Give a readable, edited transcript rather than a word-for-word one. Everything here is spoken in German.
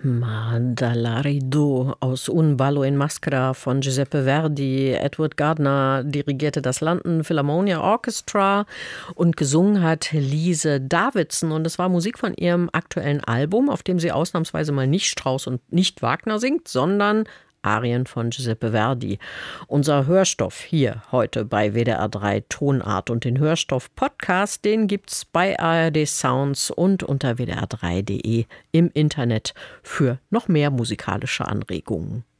Mandalarido aus Un ballo in maschera von Giuseppe Verdi. Edward Gardner dirigierte das London Philharmonia Orchestra und gesungen hat Lise Davidson. Und es war Musik von ihrem aktuellen Album, auf dem sie ausnahmsweise mal nicht Strauss und nicht Wagner singt, sondern Arien von Giuseppe Verdi. Unser Hörstoff hier heute bei WDR 3 Tonart und den Hörstoff-Podcast, den gibt's bei ARD Sounds und unter wdr3.de im Internet für noch mehr musikalische Anregungen.